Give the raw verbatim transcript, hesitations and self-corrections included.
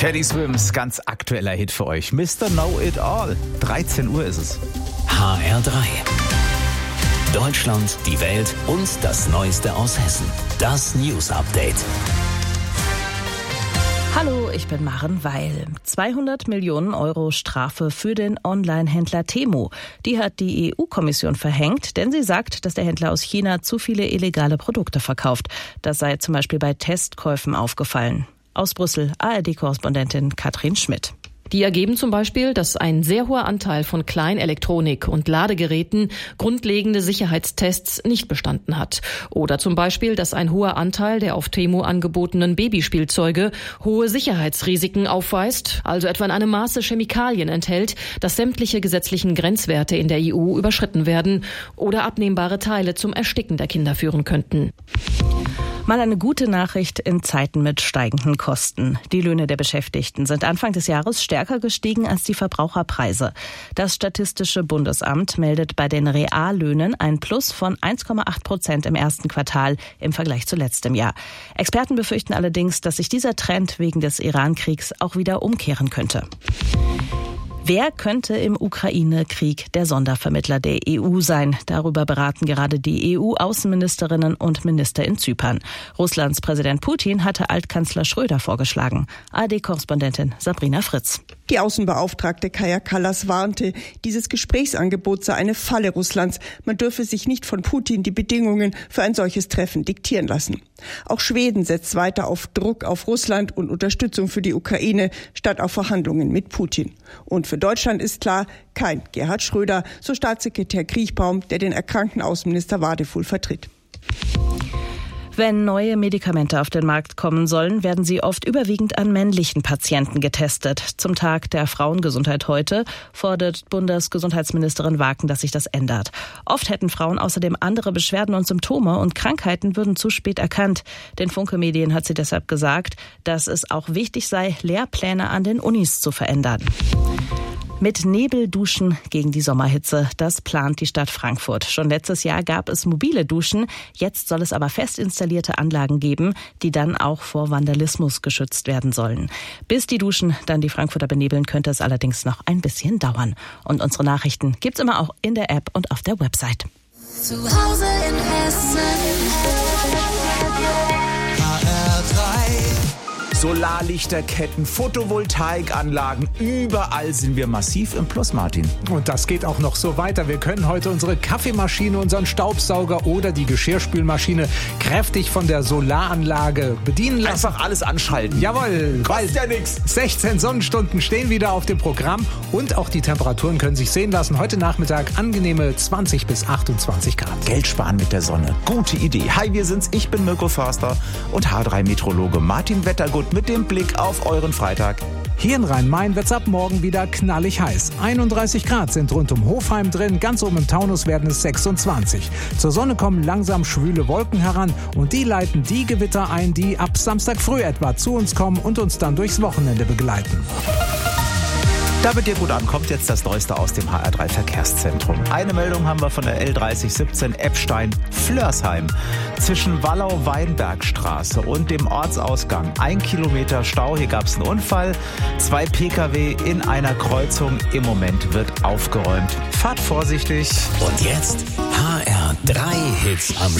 Teddy Swims, ganz aktueller Hit für euch. Mister Know It All. dreizehn Uhr ist es. H R drei. Deutschland, die Welt und das Neueste aus Hessen. Das News Update. Hallo, ich bin Maren Weil. zweihundert Millionen Euro Strafe für den Online-Händler Temu. Die hat die E U-Kommission verhängt, denn sie sagt, dass der Händler aus China zu viele illegale Produkte verkauft. Das sei zum Beispiel bei Testkäufen aufgefallen. Aus Brüssel, A R D-Korrespondentin Katrin Schmidt. Die ergeben zum Beispiel, dass ein sehr hoher Anteil von Kleinelektronik und Ladegeräten grundlegende Sicherheitstests nicht bestanden hat. Oder zum Beispiel, dass ein hoher Anteil der auf Temu angebotenen Babyspielzeuge hohe Sicherheitsrisiken aufweist, also etwa in einem Maße Chemikalien enthält, dass sämtliche gesetzlichen Grenzwerte in der E U überschritten werden oder abnehmbare Teile zum Ersticken der Kinder führen könnten. Mal eine gute Nachricht in Zeiten mit steigenden Kosten. Die Löhne der Beschäftigten sind Anfang des Jahres stärker gestiegen als die Verbraucherpreise. Das Statistische Bundesamt meldet bei den Reallöhnen ein Plus von eins Komma acht Prozent im ersten Quartal im Vergleich zu letztem Jahr. Experten befürchten allerdings, dass sich dieser Trend wegen des Iran-Kriegs auch wieder umkehren könnte. Wer könnte im Ukraine-Krieg der Sondervermittler der E U sein? Darüber beraten gerade die E U-Außenministerinnen und Minister in Zypern. Russlands Präsident Putin hatte Altkanzler Schröder vorgeschlagen. A R D-Korrespondentin Sabrina Fritz. Die Außenbeauftragte Kaja Kallas warnte, dieses Gesprächsangebot sei eine Falle Russlands. Man dürfe sich nicht von Putin die Bedingungen für ein solches Treffen diktieren lassen. Auch Schweden setzt weiter auf Druck auf Russland und Unterstützung für die Ukraine statt auf Verhandlungen mit Putin. Und für Deutschland ist klar, kein Gerhard Schröder, so Staatssekretär Kriechbaum, der den erkrankten Außenminister Wadefuhl vertritt. Wenn neue Medikamente auf den Markt kommen sollen, werden sie oft überwiegend an männlichen Patienten getestet. Zum Tag der Frauengesundheit heute fordert Bundesgesundheitsministerin Wagen, dass sich das ändert. Oft hätten Frauen außerdem andere Beschwerden und Symptome und Krankheiten würden zu spät erkannt. Den Funke Medien hat sie deshalb gesagt, dass es auch wichtig sei, Lehrpläne an den Unis zu verändern. Mit Nebelduschen gegen die Sommerhitze, das plant die Stadt Frankfurt. Schon letztes Jahr gab es mobile Duschen, jetzt soll es aber fest installierte Anlagen geben, die dann auch vor Vandalismus geschützt werden sollen. Bis die Duschen dann die Frankfurter benebeln, könnte es allerdings noch ein bisschen dauern. Und unsere Nachrichten gibt's immer auch in der App und auf der Website. Zu Hause in Hessen. H R drei. Solarlichterketten, Photovoltaikanlagen, überall sind wir massiv im Plus, Martin. Und das geht auch noch so weiter. Wir können heute unsere Kaffeemaschine, unseren Staubsauger oder die Geschirrspülmaschine kräftig von der Solaranlage bedienen lassen. Einfach alles anschalten. Jawohl. Kostet ja nichts. sechzehn Sonnenstunden stehen wieder auf dem Programm und auch die Temperaturen können sich sehen lassen. Heute Nachmittag angenehme zwanzig bis achtundzwanzig Grad. Geld sparen mit der Sonne. Gute Idee. Hi, wir sind's. Ich bin Mirko Förster und H drei Meteorologe Martin Wettergut mit dem Blick auf euren Freitag. Hier in Rhein-Main wird's ab morgen wieder knallig heiß. einunddreißig Grad sind rund um Hofheim drin, ganz oben im Taunus werden es sechsundzwanzig. Zur Sonne kommen langsam schwüle Wolken heran und die leiten die Gewitter ein, die ab Samstag früh etwa zu uns kommen und uns dann durchs Wochenende begleiten. Damit ihr gut ankommt, jetzt das Neueste aus dem H R drei Verkehrszentrum. Eine Meldung haben wir von der L dreißig siebzehn Eppstein-Flörsheim. Zwischen Wallau-Weinbergstraße und dem Ortsausgang ein Kilometer Stau. Hier gab es einen Unfall. Zwei Pkw in einer Kreuzung. Im Moment wird aufgeräumt. Fahrt vorsichtig. Und jetzt H R drei Hits am